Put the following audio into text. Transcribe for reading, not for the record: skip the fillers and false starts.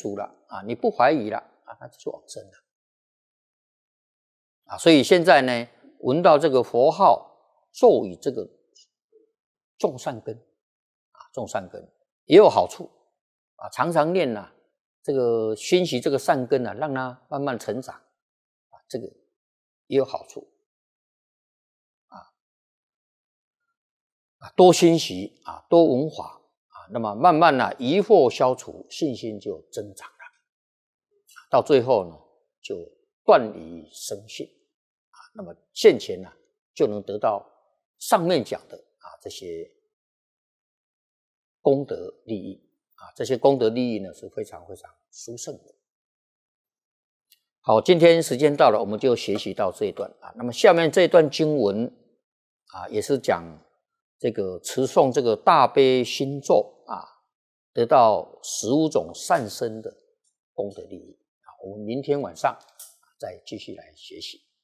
除了啊，你不怀疑了啊，那就往生了啊。所以现在呢，闻到这个佛号，咒语这个种善根啊，种善根也有好处啊，常常念呐，这个熏习这个善根啊，让它慢慢成长啊，这个也有好处啊，多熏习啊，多闻法啊，那么慢慢呢，疑惑消除，信心就增长了，到最后呢，就断疑生信啊，那么现前呢，就能得到上面讲的啊这些功德利益啊，这些功德利益呢是非常非常殊胜的。好，今天时间到了，我们就学习到这一段啊。那么下面这一段经文啊，也是讲这个持诵这个大悲心咒啊，得到15种善生的功德利益啊。我们明天晚上再继续来学习。